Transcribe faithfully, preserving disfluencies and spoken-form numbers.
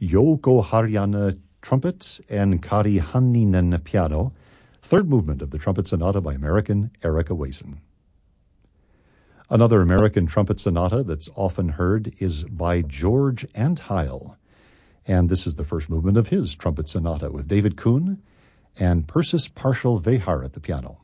Jouko Harjanne trumpet, and Kari Hanninen piano. Third movement of the Trumpet Sonata by American Erica Wason. Another American trumpet sonata that's often heard is by George Antheil, and this is the first movement of his trumpet sonata with David Kuhn and Persis Partial Vehar at the piano.